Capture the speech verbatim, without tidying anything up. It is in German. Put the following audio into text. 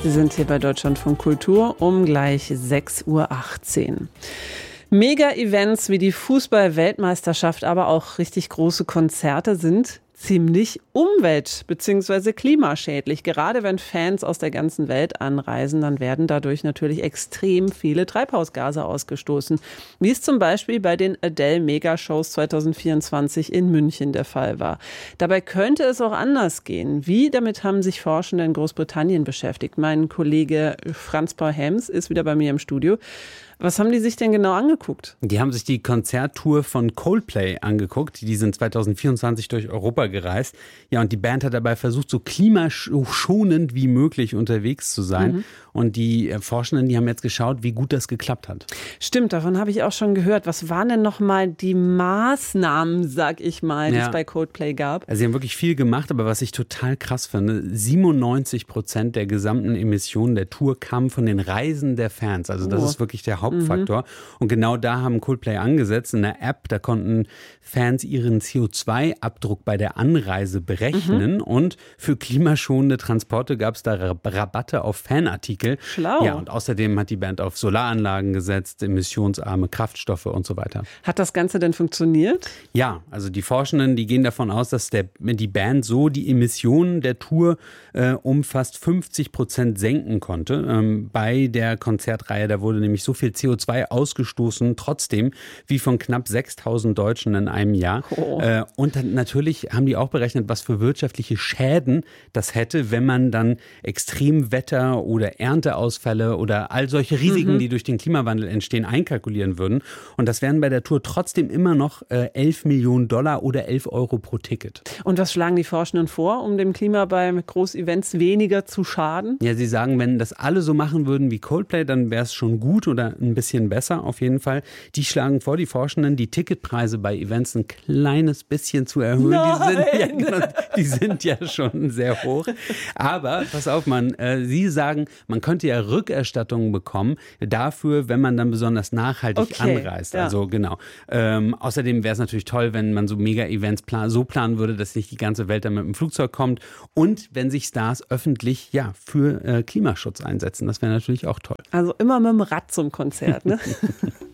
Sie sind hier bei Deutschlandfunk Kultur um gleich sechs Uhr achtzehn. Mega-Events wie die Fußball-Weltmeisterschaft, aber auch richtig große Konzerte sind ziemlich umwelt- bzw. klimaschädlich. Gerade wenn Fans aus der ganzen Welt anreisen, dann werden dadurch natürlich extrem viele Treibhausgase ausgestoßen. Wie es zum Beispiel bei den Adele-Megashows zwanzig vierundzwanzig in München der Fall war. Dabei könnte es auch anders gehen. Wie, damit haben sich Forschende in Großbritannien beschäftigt. Mein Kollege Franz Paul Hems ist wieder bei mir im Studio. Was haben die sich denn genau angeguckt? Die haben sich die Konzerttour von Coldplay angeguckt. Die sind zwanzig vierundzwanzig durch Europa gereist. Ja, und die Band hat dabei versucht, so klimaschonend wie möglich unterwegs zu sein. Mhm. Und die Forschenden, die haben jetzt geschaut, wie gut das geklappt hat. Stimmt, davon habe ich auch schon gehört. Was waren denn nochmal die Maßnahmen, sag ich mal, die ja. es bei Coldplay gab? Also sie haben wirklich viel gemacht, aber was ich total krass finde, siebenundneunzig Prozent der gesamten Emissionen der Tour kamen von den Reisen der Fans. Also das oh. ist wirklich der Hauptfaktor. Mhm. Und genau da haben Coldplay angesetzt. In der App, da konnten Fans ihren C O zwei Abdruck bei der Anreise berechnen. Mhm. Und für klimaschonende Transporte gab es da Rabatte auf Fanartikel. Schlau. Ja, und außerdem hat die Band auf Solaranlagen gesetzt, emissionsarme Kraftstoffe und so weiter. Hat das Ganze denn funktioniert? Ja, also die Forschenden, die gehen davon aus, dass der, die Band so die Emissionen der Tour äh, um fast fünfzig Prozent senken konnte. Ähm, bei der Konzertreihe, da wurde nämlich so viel C O zwei ausgestoßen, trotzdem wie von knapp sechstausend Deutschen in einem Jahr. Oh. Äh, und dann natürlich haben die auch berechnet, was für wirtschaftliche Schäden das hätte, wenn man dann Extremwetter oder Ernteausfälle oder all solche Risiken, mhm. die durch den Klimawandel entstehen, einkalkulieren würden. Und das wären bei der Tour trotzdem immer noch äh, elf Millionen Dollar oder elf Euro pro Ticket. Und was schlagen die Forschenden vor, um dem Klima bei Großevents weniger zu schaden? Ja, sie sagen, wenn das alle so machen würden wie Coldplay, dann wäre es schon gut oder ein bisschen besser auf jeden Fall. Die schlagen vor, die Forschenden, die Ticketpreise bei Events ein kleines bisschen zu erhöhen. Die sind, ja, genau, die sind ja schon sehr hoch. Aber pass auf, man, äh, sie sagen, man könnte ja Rückerstattungen bekommen dafür, wenn man dann besonders nachhaltig okay, anreist. Ja. Also genau. Ähm, außerdem wäre es natürlich toll, wenn man so Mega-Events plan- so planen würde, dass nicht die ganze Welt dann mit dem Flugzeug kommt. Und wenn sich Stars öffentlich ja für äh, Klimaschutz einsetzen. Das wäre natürlich auch toll. Also immer mit dem Rad zum Konzert, ne?